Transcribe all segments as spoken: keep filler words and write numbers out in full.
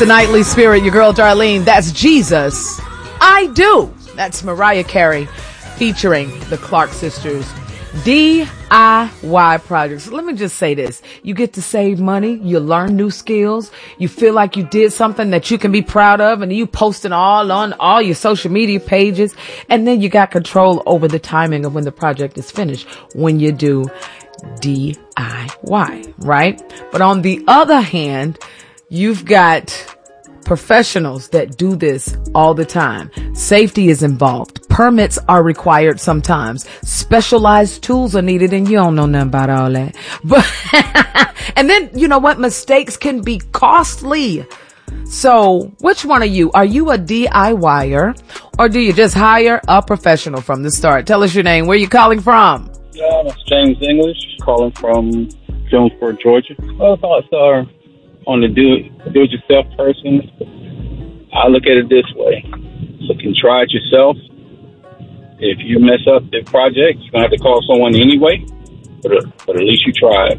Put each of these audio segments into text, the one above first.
the Nightly Spirit, your girl Darlene. That's Jesus. I Do. That's Mariah Carey featuring the Clark Sisters. D I Y projects. Let me just say this. You get to save money. You learn new skills. You feel like you did something that you can be proud of, and you post it all on all your social media pages. And then you got control over the timing of when the project is finished when you do D I Y, right? But on the other hand, you've got professionals that do this all the time. Safety is involved. Permits are required sometimes. Specialized tools are needed, and you don't know nothing about all that. But, and then, you know what? Mistakes can be costly. So, which one are you? Are you a DIYer, or do you just hire a professional from the start? Tell us your name. Where are you calling from? Yeah, it's James English, calling from Jonesboro, Georgia. Well, thoughts are on the do do it yourself person. I look at it this way: you can try it yourself. If you mess up the project, you're gonna have to call someone anyway. But but at least you tried.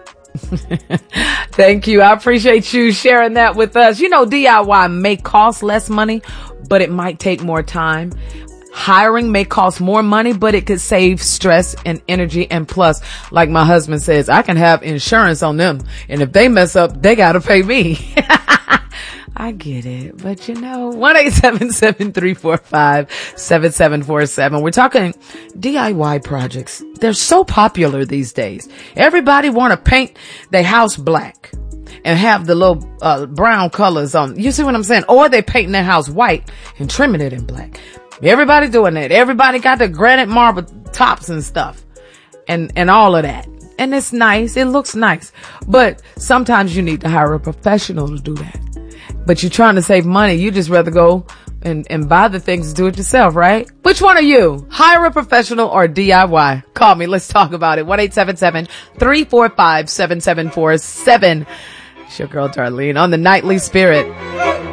Thank you. I appreciate you sharing that with us. You know, D I Y may cost less money, but it might take more time. Hiring may cost more money, but it could save stress and energy. And plus, like my husband says, I can have insurance on them. And if they mess up, they got to pay me. I get it. But you know, one eight seven seven, three four five, seven seven four seven. We're talking D I Y projects. They're so popular these days. Everybody want to paint their house black and have the little uh, brown colors on. You see what I'm saying? Or they painting their house white and trimming it in black. Everybody doing that. Everybody got the granite marble tops and stuff and, and all of that. And it's nice. It looks nice. But sometimes you need to hire a professional to do that. But you're trying to save money. You just rather go and, and buy the things and do it yourself, right? Which one are you? Hire a professional or D I Y? Call me. Let's talk about it. one eight seven seven, three four five, seven seven four seven. It's your girl Darlene on the Nightly Spirit.